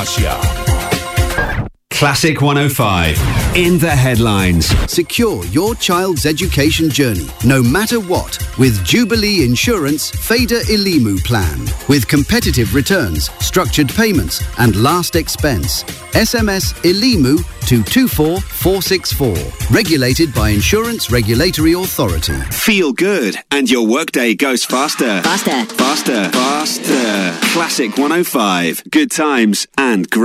Classic 105. In the headlines. Secure your child's education journey, no matter what, with Jubilee Insurance Feda Ilimu plan. With competitive returns, structured payments and last expense. SMS Ilimu to 24464. Regulated by Insurance Regulatory Authority. Feel good and your workday goes faster. Faster. Faster. Faster. Classic 105. Good times and great